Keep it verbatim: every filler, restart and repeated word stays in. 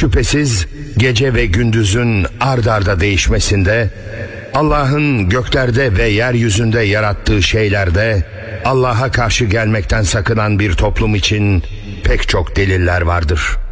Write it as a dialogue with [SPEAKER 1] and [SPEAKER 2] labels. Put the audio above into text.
[SPEAKER 1] Şüphesiz gece ve gündüzün ard arda değişmesinde, Allah'ın göklerde ve yeryüzünde yarattığı şeylerde Allah'a karşı gelmekten sakınan bir toplum için pek çok deliller vardır.